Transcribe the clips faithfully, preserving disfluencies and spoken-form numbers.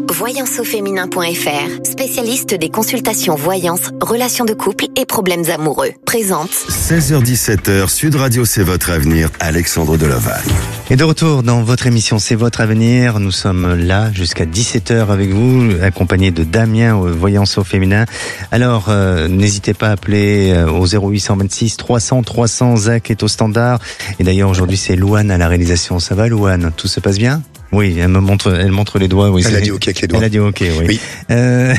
voyance au féminin point f r, spécialiste des consultations voyance, relations de couple et problèmes amoureux. Présente. seize heures dix-sept heures, Sud Radio, c'est votre avenir. Alexandre Delaval. Et de retour dans votre émission C'est votre avenir. Nous sommes là jusqu'à dix-sept heures avec vous, accompagné de Damien, voyance au féminin. Alors, euh, n'hésitez pas à appeler au zéro huit deux six trois cents trois cents. Zach est au standard. Et d'ailleurs, aujourd'hui, c'est Louane à la réalisation. Ça va, Louane? Tout se passe bien? Oui, elle me montre, elle montre les doigts. Oui, elle a dit OK avec les doigts. Elle a dit OK, oui. oui. Euh,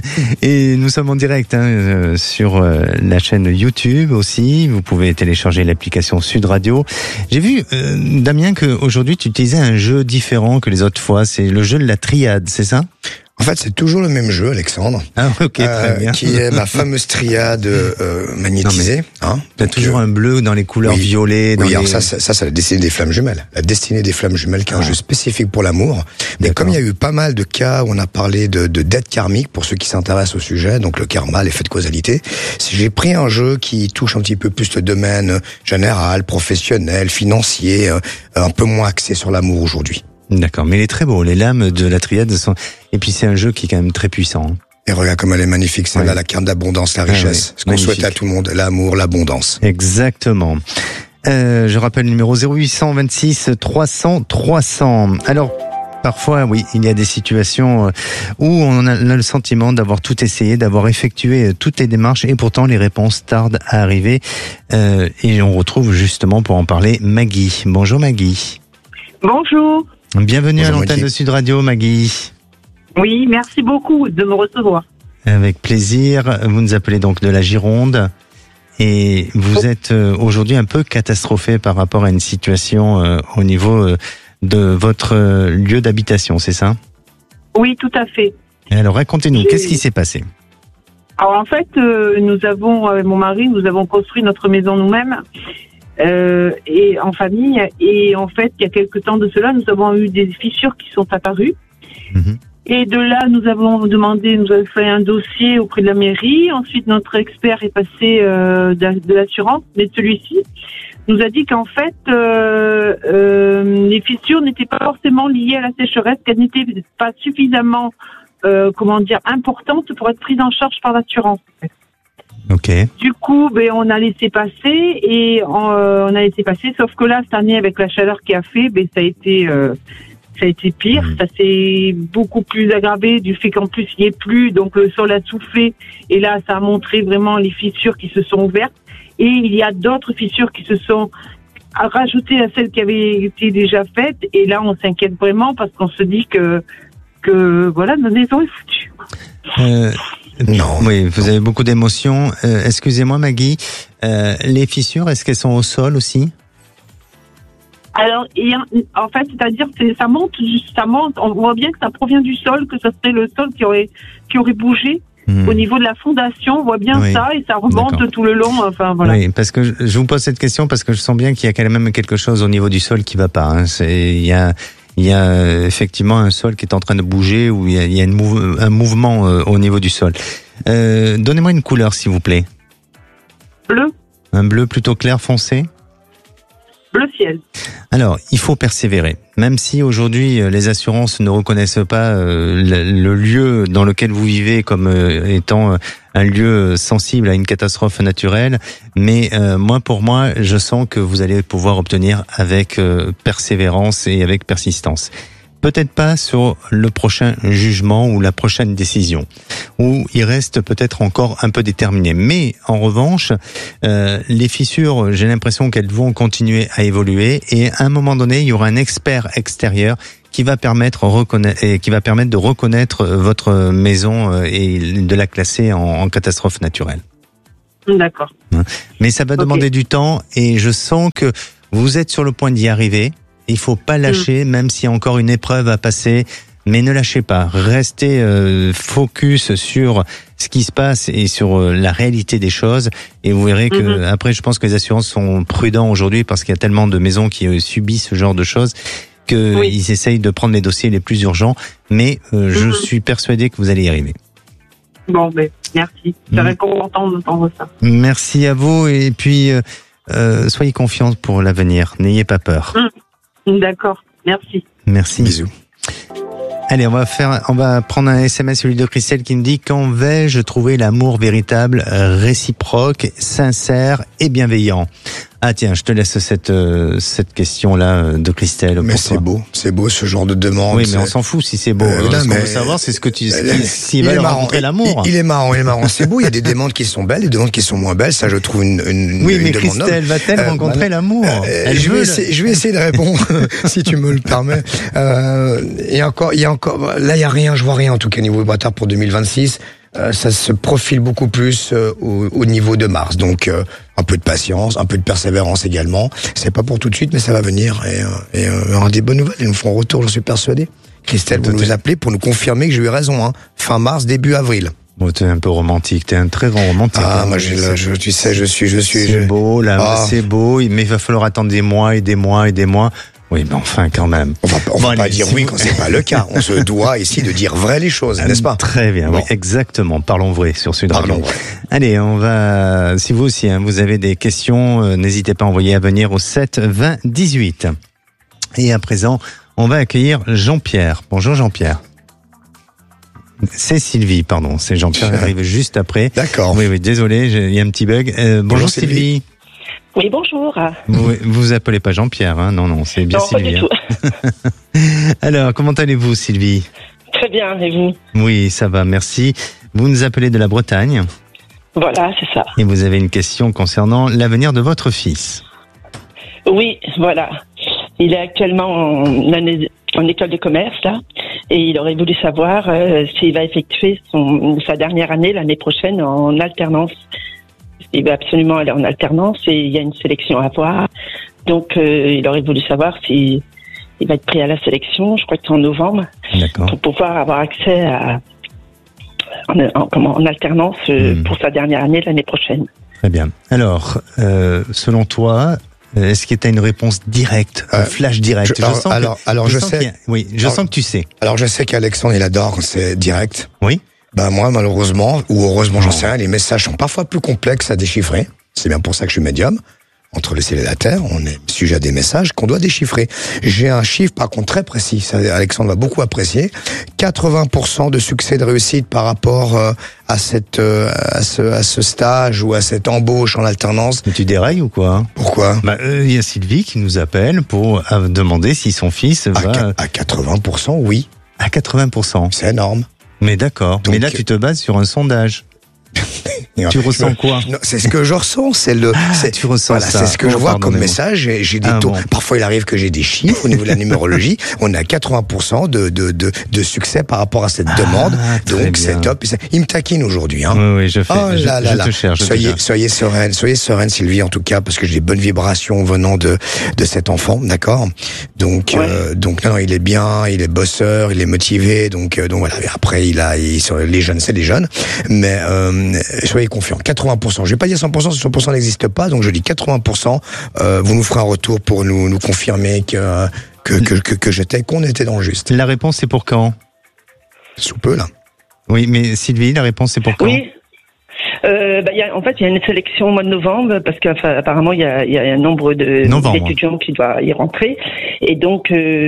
et nous sommes en direct hein, sur la chaîne YouTube aussi. Vous pouvez télécharger l'application Sud Radio. J'ai vu, euh, Damien, qu'aujourd'hui tu utilisais un jeu différent que les autres fois. C'est le jeu de la triade, c'est ça? En fait, c'est toujours le même jeu, Alexandre. Ah, ok, très euh, bien. Qui est ma fameuse triade euh, magnétisée. Hein. T'as toujours euh, un bleu dans les couleurs oui, violets. Dans oui, les... alors ça, ça, ça, c'est la destinée des flammes jumelles. La destinée des flammes jumelles, qui est ah. un jeu spécifique pour l'amour. Mais D'accord. comme il y a eu pas mal de cas où on a parlé de, de dette karmique, pour ceux qui s'intéressent au sujet, donc le karma, l'effet de causalité, j'ai pris un jeu qui touche un petit peu plus le domaine général, professionnel, financier, un peu moins axé sur l'amour aujourd'hui. D'accord, mais il est très beau. Les lames de la triade sont... Et puis c'est un jeu qui est quand même très puissant. Et regarde comme elle est magnifique, c'est oui. là la carte d'abondance, la richesse. Ah oui. Ce qu'on Magnifique. souhaite à tout le monde, l'amour, l'abondance. Exactement. Euh, je rappelle le numéro zéro huit deux six trois cents trois cents. Alors, parfois, oui, il y a des situations où on a le sentiment d'avoir tout essayé, d'avoir effectué toutes les démarches et pourtant les réponses tardent à arriver. Euh, et on retrouve justement pour en parler Maggie. Bonjour Maggie. Bonjour. Bienvenue Bonjour, à l'antenne Maggie. de Sud Radio, Maggie. Oui, merci beaucoup de me recevoir. Avec plaisir. Vous nous appelez donc de la Gironde et vous oh. êtes aujourd'hui un peu catastrophée par rapport à une situation euh, au niveau euh, de votre euh, lieu d'habitation, c'est ça? Oui, tout à fait. Et alors racontez-nous, Et... qu'est-ce qui s'est passé? Alors en fait, euh, nous avons, avec mon mari, nous avons construit notre maison nous-mêmes. Euh, et en famille, et en fait il y a quelque temps de cela nous avons eu des fissures qui sont apparues mmh. et de là nous avons demandé, nous avons fait un dossier auprès de la mairie. Ensuite notre expert est passé euh, de, de l'assurance, mais celui-ci nous a dit qu'en fait euh, euh, les fissures n'étaient pas forcément liées à la sécheresse, qu'elles n'étaient pas suffisamment euh, comment dire importantes pour être prises en charge par l'assurance. Okay. Du coup, ben on a laissé passer et on, euh, on a laissé passer. Sauf que là, cette année, avec la chaleur qui a fait, ben ça a été, euh, ça a été pire. Mmh. Ça s'est beaucoup plus aggravé du fait qu'en plus il n'y ait plus, donc le sol a soufflé et là, ça a montré vraiment les fissures qui se sont ouvertes. Et il y a d'autres fissures qui se sont rajoutées à celles qui avaient été déjà faites. Et là, on s'inquiète vraiment parce qu'on se dit que que voilà, notre maison est foutue. Euh... Non. Oui, vous avez beaucoup d'émotions. Euh, excusez-moi, Maggie. Euh, les fissures, est-ce qu'elles sont au sol aussi? Alors, et, en fait, c'est-à-dire, c'est, ça monte, ça monte. On voit bien que ça provient du sol, que ça serait le sol qui aurait, qui aurait bougé. Mmh. Au niveau de la fondation, on voit bien oui. ça et ça remonte D'accord. tout le long. Enfin voilà. Oui, parce que je vous pose cette question parce que je sens bien qu'il y a quand même quelque chose au niveau du sol qui va pas. Hein. C'est, il y a. Il y a effectivement un sol qui est en train de bouger ou il y a, il y a une mou- un mouvement euh, au niveau du sol. Euh, donnez-moi une couleur, s'il vous plaît. Bleu. Un bleu plutôt clair foncé. Bleu ciel. Alors, il faut persévérer. Même si aujourd'hui les assurances ne reconnaissent pas euh, le, le lieu dans lequel vous vivez comme euh, étant un lieu sensible à une catastrophe naturelle, mais euh, moi pour moi, je sens que vous allez pouvoir obtenir avec euh, persévérance et avec persistance. Peut-être pas sur le prochain jugement ou la prochaine décision, où il reste peut-être encore un peu déterminé. Mais en revanche, euh, les fissures, j'ai l'impression qu'elles vont continuer à évoluer et à un moment donné, il y aura un expert extérieur qui va permettre reconnaître et qui va permettre de reconnaître votre maison et de la classer en, en catastrophe naturelle. D'accord. Mais ça va okay. demander du temps et je sens que vous êtes sur le point d'y arriver. Il faut pas lâcher, mmh. même s'il y a encore une épreuve à passer, mais ne lâchez pas. Restez euh, focus sur ce qui se passe et sur euh, la réalité des choses. Et vous verrez que mmh. après, je pense que les assurances sont prudents aujourd'hui parce qu'il y a tellement de maisons qui euh, subissent ce genre de choses qu'ils oui. essayent de prendre les dossiers les plus urgents. Mais euh, mmh. je suis persuadé que vous allez y arriver. Bon, ben merci. Je serais content d'entendre ça. Merci à vous et puis euh, euh, soyez confiante pour l'avenir. N'ayez pas peur. Mmh. D'accord, merci. Merci. Bisous. Allez, on va faire, on va prendre un S M S, celui de Christelle qui me dit: quand vais-je trouver l'amour véritable, réciproque, sincère et bienveillant? Ah tiens, je te laisse cette euh, cette question-là de Christelle. Mais c'est beau, c'est beau ce genre de demande. Oui, mais on s'en fout si c'est beau. Euh, là, ce mais... qu'on veut savoir, c'est ce que tu, euh, s'ils veulent rencontrer l'amour. Il, il est marrant, il est marrant. C'est beau. Il y a des demandes qui sont belles, des demandes qui sont moins belles. Ça, je trouve une, une oui, une mais demande Christelle va-t-elle euh, rencontrer bah, l'amour euh, Elle je vais, essayer, je vais essayer de répondre, si tu me le permets. Euh, et encore, il y a encore, là, il y a rien, je vois rien en tout cas niveau vibratoire pour deux mille vingt-six. Euh, ça se profile beaucoup plus euh, au, au niveau de Mars. Donc euh, un peu de patience, un peu de persévérance également. C'est pas pour tout de suite, mais ça va venir. Et, euh, et euh, il y aura des bonnes nouvelles. Ils nous feront retour, j'en suis persuadé. Christelle, vous nous appelez pour nous confirmer que j'ai eu raison. Hein. Fin mars, début avril. Bon, t'es un peu romantique, t'es un très grand romantique. Ah, hein, moi, j'ai, là, je, tu sais, je suis, je suis. C'est je... beau, là, ah. c'est beau, mais il va falloir attendre des mois et des mois et des mois. Oui, mais enfin, quand même. On va, on bon, va allez, pas dire si oui vous... quand c'est pas le cas. On se doit ici de dire vrai les choses, n'est-ce pas? Très bien, bon. Oui, exactement. Parlons vrai sur Sud Radio. Parlons vrai. Allez, on va, si vous aussi, hein, vous avez des questions, euh, n'hésitez pas à envoyer à venir au sept vingt dix-huit. Et à présent, on va accueillir Jean-Pierre. Bonjour Jean-Pierre. C'est Sylvie, pardon. C'est Jean-Pierre qui arrive juste après. D'accord. Oui, oui, désolé, il y a un petit bug. Euh, bonjour, bonjour Sylvie. Sylvie. Oui, bonjour. Vous vous appelez pas Jean-Pierre, hein? Non, non, c'est bien non, Sylvie. Pas du hein. tout. Alors, comment allez-vous, Sylvie? Très bien, et vous? Oui, ça va, merci. Vous nous appelez de la Bretagne. Voilà, c'est ça. Et vous avez une question concernant l'avenir de votre fils. Oui, voilà. Il est actuellement en, année, en école de commerce, là, et il aurait voulu savoir euh, s'il va effectuer son, sa dernière année l'année prochaine en alternance. Il va absolument aller en alternance et il y a une sélection à voir. Donc, euh, il aurait voulu savoir si il va être pris à la sélection. Je crois que c'est en novembre. D'accord. Pour pouvoir avoir accès à en, en, comment, en alternance euh, mmh. pour sa dernière année l'année prochaine. Très bien. Alors, euh, selon toi, est-ce que tu as une réponse directe, un euh, flash direct? Je, alors, je sens alors, que, alors je, je sais. Oui, je alors, sens que tu sais. Alors, je sais qu'Alexandre il adore, c'est direct. Oui. Ben moi, malheureusement, ou heureusement, j'en sais rien, les messages sont parfois plus complexes à déchiffrer. C'est bien pour ça que je suis médium. Entre les célibataires, on est sujet à des messages qu'on doit déchiffrer. J'ai un chiffre, par contre, très précis. Ça, Alexandre va beaucoup apprécier. quatre-vingts pour cent de succès de réussite par rapport euh, à cette, euh, à ce, à ce stage ou à cette embauche en alternance. Mais tu dérailles ou quoi? Pourquoi? Bah, euh, y a Sylvie qui nous appelle pour euh, demander si son fils va... À, à quatre-vingts pour cent, oui. À quatre-vingts pour cent. C'est énorme. Mais d'accord. Donc, mais là, tu te bases sur un sondage. Tu ressens je, quoi? Non, c'est ce que je ressens, c'est le. Ah, c'est, tu ressens voilà, ça. C'est ce que oh, je vois comme message. J'ai, j'ai des ah, taux. Bon. Parfois, il arrive que j'ai des chiffres au niveau de la numérologie. On a quatre-vingts pour cent de de de, de succès par rapport à cette ah, demande. Donc c'est top. Il me taquine aujourd'hui. Hein. Oui, oui, je fais. Oh là je, là je là. te cherche. Je soyez te soyez sereine, soyez sereine, Sylvie, en tout cas, parce que j'ai des bonnes vibrations venant de de cet enfant, d'accord. Donc ouais. euh, donc non, non, il est bien, il est bosseur, il est motivé. Donc euh, donc voilà. Et après, il a, il, les jeunes, c'est les jeunes. Mais euh, soyez confiants. quatre-vingts pour cent. Je vais pas dire cent pour cent, cent pour cent n'existe pas, donc je dis quatre-vingts pour cent. Euh, vous nous ferez un retour pour nous, nous confirmer que, que, que, que, que j'étais, qu'on était dans le juste. La réponse, c'est pour quand? Sous peu, là. Oui, mais Sylvie, la réponse, c'est pour quand? Oui. Euh, bah, y a, en fait, il y a une sélection au mois de novembre parce qu'apparemment, il y a, y a un nombre de, d'étudiants qui doivent y rentrer. Et donc, euh,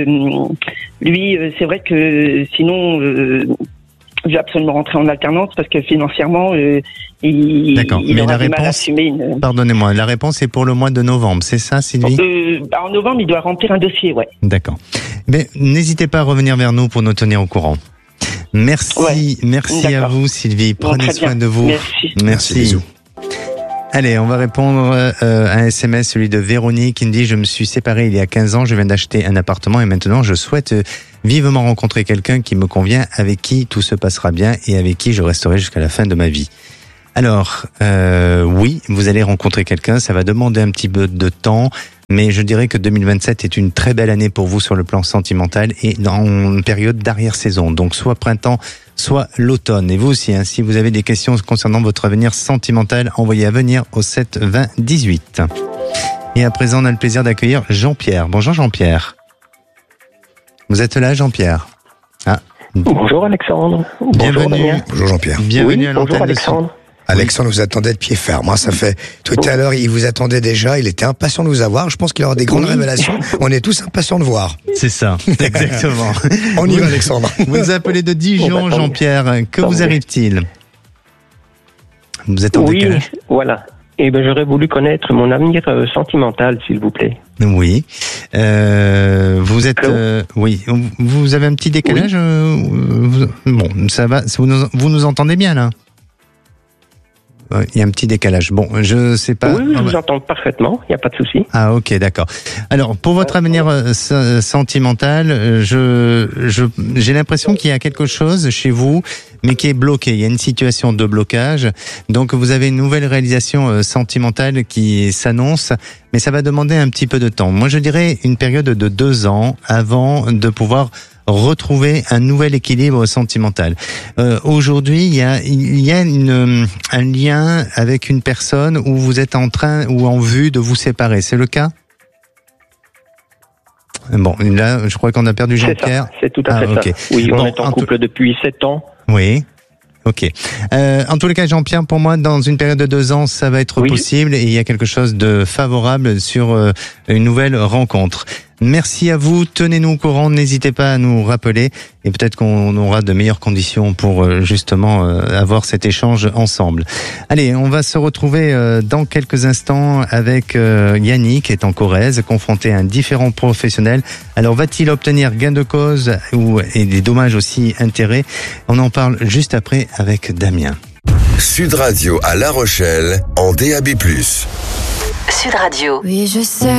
lui, c'est vrai que sinon... Euh, je vais absolument rentrer en alternance parce que financièrement, euh, il, D'accord. il Mais aura la du réponse, mal à assumer une... Pardonnez-moi, la réponse est pour le mois de novembre, c'est ça, Sylvie? euh, bah En novembre, il doit remplir un dossier, ouais. D'accord. Mais n'hésitez pas à revenir vers nous pour nous tenir au courant. Merci, ouais. merci D'accord. à vous, Sylvie. Prenez bon, soin bien. de vous. Merci. Merci. Bisous. Allez, on va répondre euh, à un S M S, celui de Véronique, qui me dit « Je me suis séparé il y a quinze ans, je viens d'acheter un appartement et maintenant je souhaite euh, vivement rencontrer quelqu'un qui me convient, avec qui tout se passera bien et avec qui je resterai jusqu'à la fin de ma vie. » Alors, euh, oui, vous allez rencontrer quelqu'un, ça va demander un petit peu de temps, mais je dirais que deux mille vingt-sept est une très belle année pour vous sur le plan sentimental et dans une période d'arrière-saison, donc soit printemps, soit l'automne. Et vous aussi, hein, si vous avez des questions concernant votre avenir sentimental, envoyez à venir au sept vingt dix-huit. Et à présent, on a le plaisir d'accueillir Jean-Pierre. Bonjour Jean-Pierre. Vous êtes là, Jean-Pierre? Ah. Bonjour Alexandre. Bienvenue. Bonjour, bonjour Jean-Pierre. Bienvenue oui, à l'antenne bonjour Alexandre. Alexandre vous attendait de pied ferme. Hein, ça fait tout à l'heure, il vous attendait déjà. Il était impatient de vous avoir. Je pense qu'il aura des grandes oui. révélations. On est tous impatients de voir. C'est ça, exactement. On y va, Alexandre. Vous appelez de Dijon, bon, bah, Jean-Pierre. Que vous arrive-t-il? Vous êtes en oui, décalage. Voilà. Eh ben, j'aurais voulu connaître mon avenir euh, sentimental, s'il vous plaît. Oui. Euh, vous êtes, euh, oui. Vous avez un petit décalage. Oui. Euh, vous, bon, ça va. Vous nous, vous nous entendez bien là? Il y a un petit décalage. Bon, je sais pas. Oui, je vous entends parfaitement. Il n'y a pas de souci. Ah, ok, d'accord. Alors, pour votre avenir euh, sentimental, je, je, j'ai l'impression qu'il y a quelque chose chez vous, mais qui est bloqué. Il y a une situation de blocage. Donc, vous avez une nouvelle réalisation euh, sentimentale qui s'annonce, mais ça va demander un petit peu de temps. Moi, je dirais une période de deux ans avant de pouvoir retrouver un nouvel équilibre sentimental. Euh, aujourd'hui, il y a, il y a une, un lien avec une personne où vous êtes en train ou en vue de vous séparer. C'est le cas? Bon, là, je crois qu'on a perdu Jean-Pierre. C'est ça, c'est tout à fait ah, okay. ça. Oui, on bon, est en, en couple tout... depuis sept ans. Oui. Ok. Euh, en tous les cas, Jean-Pierre, pour moi, dans une période de deux ans, ça va être oui. possible et il y a quelque chose de favorable sur euh, une nouvelle rencontre. Merci à vous, tenez-nous au courant, n'hésitez pas à nous rappeler et peut-être qu'on aura de meilleures conditions pour euh, justement euh, avoir cet échange ensemble. Allez, on va se retrouver euh, dans quelques instants avec euh, Yannick, qui est en Corrèze, confronté à un différent professionnel. Alors, va-t-il obtenir gain de cause ou et des dommages aussi intérêts? On en parle juste après avec Damien. Sud Radio à La Rochelle en D A B plus. Sud Radio. Oui, je sais.